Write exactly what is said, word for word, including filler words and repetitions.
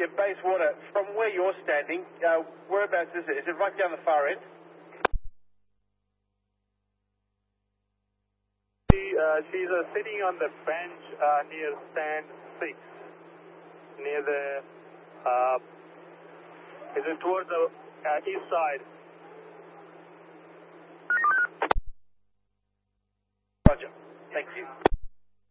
Yeah, Bayswater, from where you're standing, uh, whereabouts is it? Is it right down the far end? She, uh, she's uh, sitting on the bench uh, near stand six, near the, uh, is it towards the uh, east side? Roger. Thank you.